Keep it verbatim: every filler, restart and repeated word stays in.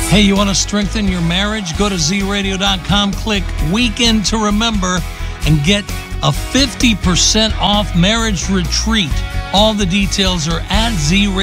Hey, you want to strengthen your marriage? Go to z radio dot com, click Weekend to Remember, and get a fifty percent off marriage retreat. All the details are at Z Radio.